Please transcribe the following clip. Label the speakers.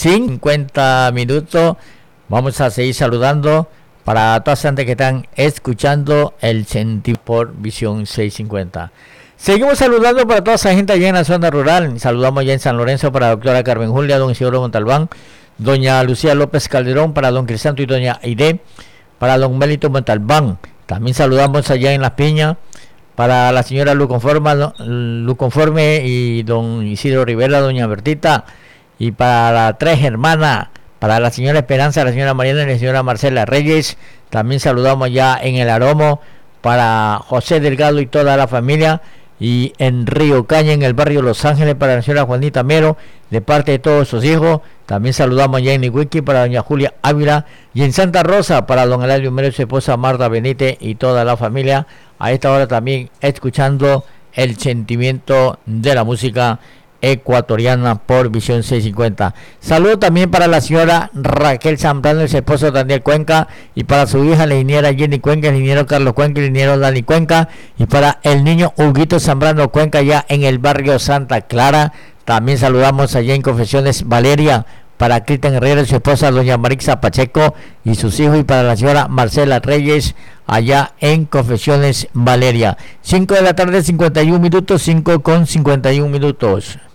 Speaker 1: 50 minutos. Vamos a seguir saludando para toda la gente que están escuchando el Sentir por Visión 650. Seguimos saludando para toda esa gente allá en la zona rural. Saludamos ya en San Lorenzo para la doctora Carmen Julia, don Isidoro Montalbán, doña Lucía López Calderón, para don Crisanto y doña Aide, para don Melito Montalbán. También saludamos allá en Las Piñas para la señora Luconforme y don Isidro Rivera, doña Bertita, y para las tres hermanas, para la señora Esperanza, la señora Mariana y la señora Marcela Reyes. También saludamos ya en El Aromo para José Delgado y toda la familia, y en Río Caña, en el barrio Los Ángeles, para la señora Juanita Mero, de parte de todos sus hijos. También saludamos ya en Nihuiqui para doña Julia Ávila, y en Santa Rosa para don Eladio Mero y su esposa Marta Benítez y toda la familia. A esta hora también escuchando el sentimiento de la música ecuatoriana por Visión 650. Saludo también para la señora Raquel Zambrano y su esposo Daniel Cuenca, y para su hija la ingeniera Jenny Cuenca, el ingeniero Carlos Cuenca, el ingeniero Dani Cuenca, y para el niño Huguito Zambrano Cuenca ya en el barrio Santa Clara. También saludamos allá en Confesiones Valeria para Cristian Herrera y su esposa doña Marixa Pacheco y sus hijos, y para la señora Marcela Reyes allá en Confesiones Valeria. 5 de la tarde, 51 minutos, 5 con 51 minutos.